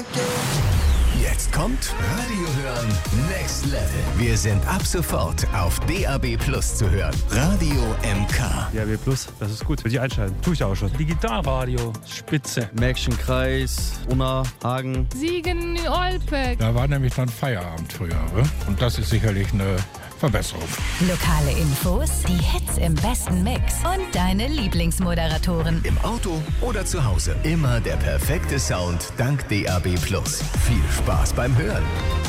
Jetzt kommt Radio hören Next Level. Wir sind ab sofort auf DAB+ zu hören. Radio MK. DAB+, das ist gut. Will ich einschalten. Tue ich auch schon. Digitalradio, spitze. Märkchenkreis, Unna, Hagen. Siegen-Olpe. Da war nämlich dann Feierabend früher. Ne? Und das ist sicherlich eine Verbesserung. Lokale Infos, die Hits im besten Mix und deine Lieblingsmoderatoren. Im Auto oder zu Hause. Immer der perfekte Sound dank DAB+. Viel Spaß beim Hören.